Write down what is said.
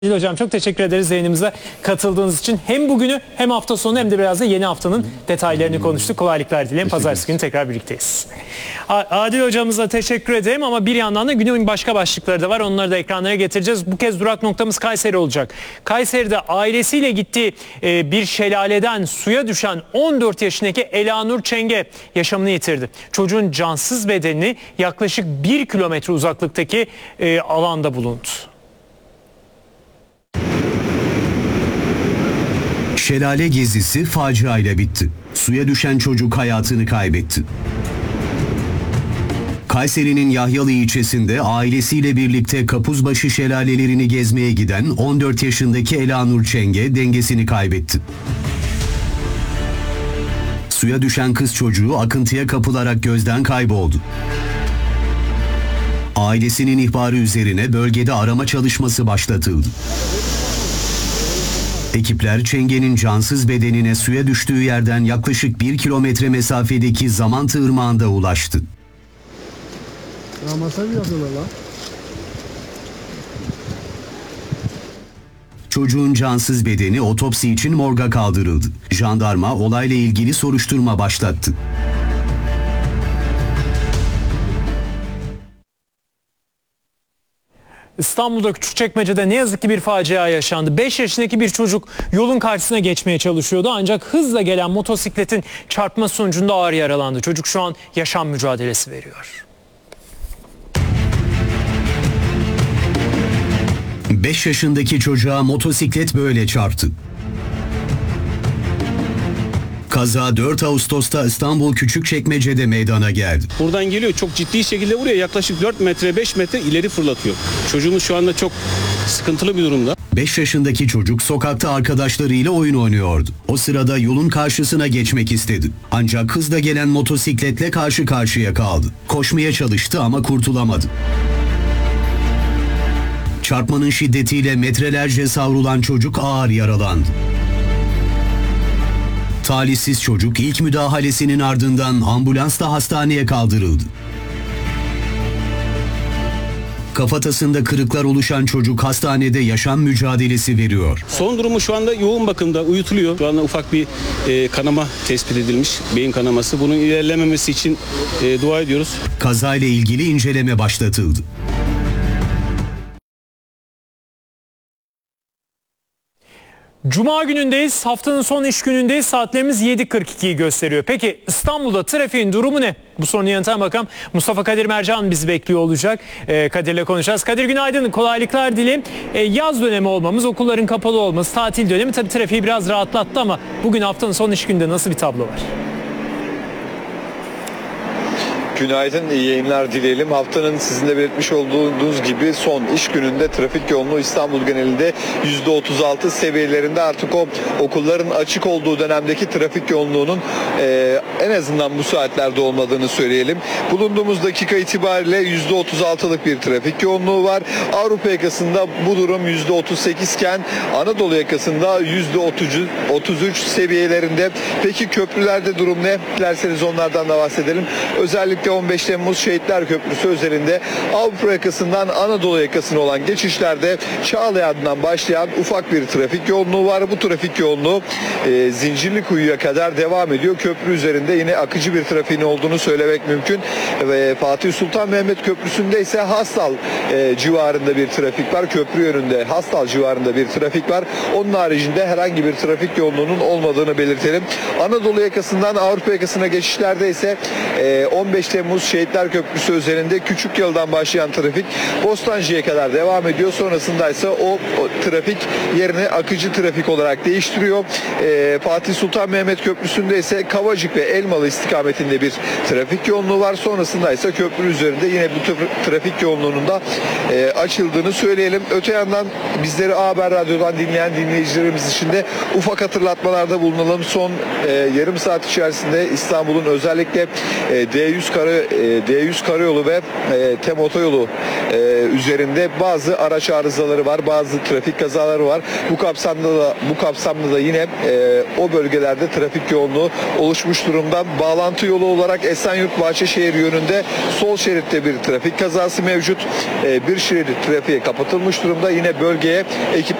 Hocam çok teşekkür ederiz yayınımıza katıldığınız için. Hem bugünü hem hafta sonu hem de biraz da yeni haftanın detaylarını konuştuk. Kolaylıklar dilerim. Pazartesi günü tekrar birlikteyiz. Adil hocamıza teşekkür ederim ama bir yandan da günün başka başlıkları da var. Onları da ekranlara getireceğiz. Bu kez durak noktamız Kayseri olacak. Kayseri'de ailesiyle gittiği bir şelaleden suya düşen 14 yaşındaki Elanur Çenge yaşamını yitirdi. Çocuğun cansız bedenini yaklaşık 1 kilometre uzaklıktaki alanda bulundu. Şelale gezisi faciayla bitti. Suya düşen çocuk hayatını kaybetti. Kayseri'nin Yahyalı ilçesinde ailesiyle birlikte Kapuzbaşı şelalelerini gezmeye giden 14 yaşındaki Elanur Çenge dengesini kaybetti. Suya düşen kız çocuğu akıntıya kapılarak gözden kayboldu. Ailesinin ihbarı üzerine bölgede arama çalışması başlatıldı. Ekipler Çenge'nin cansız bedenine suya düştüğü yerden yaklaşık 1 kilometre mesafedeki Zamantı Irmağı'nda ulaştı. Ya masaj yapıyorlar lan. Çocuğun cansız bedeni otopsi için morga kaldırıldı. Jandarma olayla ilgili soruşturma başlattı. İstanbul'da Küçükçekmece'de ne yazık ki bir facia yaşandı. 5 yaşındaki bir çocuk yolun karşısına geçmeye çalışıyordu ancak hızla gelen motosikletin çarpma sonucunda ağır yaralandı. Çocuk şu an yaşam mücadelesi veriyor. 5 yaşındaki çocuğa motosiklet böyle çarptı. Kaza 4 Ağustos'ta İstanbul Küçükçekmece'de meydana geldi. Buradan geliyor, çok ciddi şekilde vuruyor. Yaklaşık 4 metre 5 metre ileri fırlatıyor. Çocuğumuz şu anda çok sıkıntılı bir durumda. 5 yaşındaki çocuk sokakta arkadaşlarıyla oyun oynuyordu. O sırada yolun karşısına geçmek istedi. Ancak hızla gelen motosikletle karşı karşıya kaldı. Koşmaya çalıştı ama kurtulamadı. Çarpmanın şiddetiyle metrelerce savrulan çocuk ağır yaralandı. Talihsiz çocuk ilk müdahalesinin ardından ambulansla hastaneye kaldırıldı. Kafatasında kırıklar oluşan çocuk hastanede yaşam mücadelesi veriyor. Son durumu şu anda yoğun bakımda, uyutuluyor. Şu anda ufak bir kanama tespit edilmiş, beyin kanaması. Bunun ilerlememesi için dua ediyoruz. Kazayla ilgili inceleme başlatıldı. Cuma günündeyiz. Haftanın son iş günündeyiz. Saatlerimiz 7.42'yi gösteriyor. Peki İstanbul'da trafiğin durumu ne? Bu sorunun yanıtına bakalım. Mustafa Kadir Mercan bizi bekliyor olacak. Kadir'le konuşacağız. Kadir günaydın. Kolaylıklar dileyim. Yaz dönemi olmamız, okulların kapalı olması, tatil dönemi tabii trafiği biraz rahatlattı ama bugün haftanın son iş gününde nasıl bir tablo var? Günaydın, iyi yayınlar dileyelim. Haftanın sizin de belirtmiş olduğunuz gibi son iş gününde trafik yoğunluğu İstanbul genelinde %36 seviyelerinde. Artık o okulların açık olduğu dönemdeki trafik yoğunluğunun en azından bu saatlerde olmadığını söyleyelim. Bulunduğumuz dakika itibariyle %36'lık bir trafik yoğunluğu var. Avrupa yakasında bu durum %38 iken Anadolu yakasında %33 seviyelerinde. Peki köprülerde durum ne? Dilerseniz onlardan da bahsedelim. Özellikle 15 Temmuz Şehitler Köprüsü üzerinde Avrupa yakasından Anadolu yakasına olan geçişlerde Çağlayan'dan başlayan ufak bir trafik yoğunluğu var. Bu trafik yoğunluğu Zincirlikuyu'ya kadar devam ediyor. Köprü üzerinde yine akıcı bir trafiğin olduğunu söylemek mümkün. Ve Fatih Sultan Mehmet Köprüsü'nde ise Hastal civarında bir trafik var. Köprü yönünde Hastal civarında bir trafik var. Onun haricinde herhangi bir trafik yoğunluğunun olmadığını belirtelim. Anadolu yakasından Avrupa yakasına geçişlerde ise 15 Temmuz Şehitler Köprüsü üzerinde Küçükyalı'dan başlayan trafik Bostancı'ya kadar devam ediyor. Sonrasında ise o trafik yerini akıcı trafik olarak değiştiriyor. Fatih Sultan Mehmet Köprüsü'nde ise Kavacık ve Elmalı istikametinde bir trafik yoğunluğu var. Sonrasında ise köprü üzerinde yine bu trafik yoğunluğunun da açıldığını söyleyelim. Öte yandan bizleri A Haber Radyo'dan dinleyen dinleyicilerimiz için de ufak hatırlatmalarda bulunalım. Son yarım saat içerisinde İstanbul'un özellikle D100 Karaköprü D100 karayolu ve TEM otoyolu üzerinde bazı araç arızaları var, bazı trafik kazaları var. Bu kapsamda da yine o bölgelerde trafik yoğunluğu oluşmuş durumda. Bağlantı yolu olarak Esenyurt Bahçeşehir yönünde sol şeritte bir trafik kazası mevcut. Bir şerit trafiğe kapatılmış durumda. Yine bölgeye ekip